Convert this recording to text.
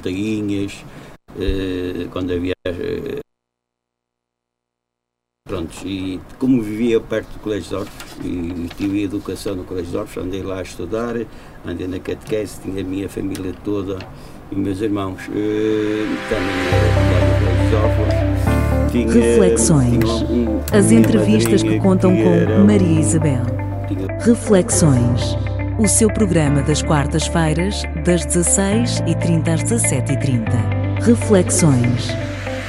tainhas, quando havia... Pronto, e como vivia perto do Colégio de Orfos e tive educação no Colégio de Orfos, andei lá a estudar, andei na catequese, tinha a minha família toda e meus irmãos também lá no Colégio de Orfos. Reflexões. As entrevistas que contam com Maria Isabel. Reflexões. O seu programa das quartas-feiras, das 16h30 às 17h30. Reflexões.